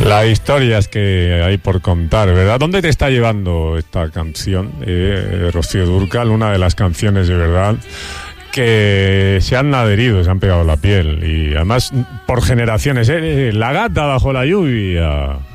Las historias que hay por contar, ¿verdad? ¿Dónde te está llevando esta canción, Rocío Dúrcal? Una de las canciones de verdad que se han adherido, se han pegado la piel y además por generaciones. La gata bajo la lluvia.